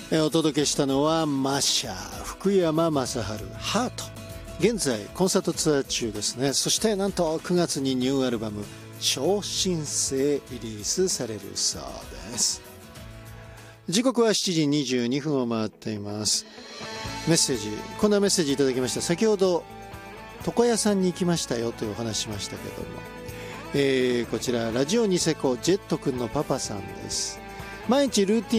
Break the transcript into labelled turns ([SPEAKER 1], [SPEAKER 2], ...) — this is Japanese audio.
[SPEAKER 1] お届けしたのはマシャ福山雅治ハート。現在コンサートツアー中ですね。そしてなんと9月にニューアルバム超新星リリースされるそうです。時刻は7時22分を回っています。メッセージ、こんなメッセージいただきました。先ほど床屋さんに行きましたよというお話しましたけども、こちらラジオニセコジェット君のパパさんです。毎日ルーティン